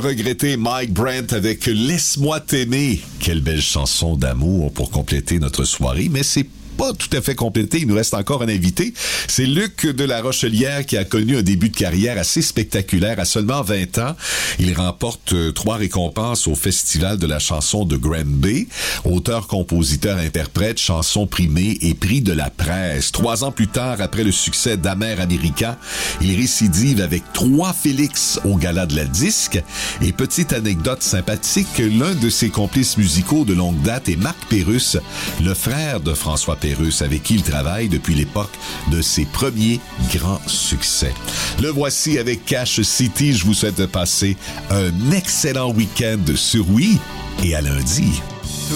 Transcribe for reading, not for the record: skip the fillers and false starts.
regretté Mike Brent avec Laisse-moi t'aimer. Quelle belle chanson d'amour pour compléter notre soirée, mais c'est pas tout à fait complété. Il nous reste encore un invité. C'est Luc de la Rochelière qui a connu un début de carrière assez spectaculaire à seulement 20 ans. Il remporte 3 récompenses au Festival de la chanson de Granby. Auteur, compositeur, interprète, chanson primée et prix de la presse. 3 ans plus tard, après le succès d'Amer America, il récidive avec 3 Félix au Gala de la Disque. Et petite anecdote sympathique, l'un de ses complices musicaux de longue date est Marc Pérusse, le frère de François Pérusse, avec qui il travaille depuis l'époque de ses premiers grands succès. Le voici avec Cash City. Je vous souhaite de passer un excellent week-end sur Oui et à lundi.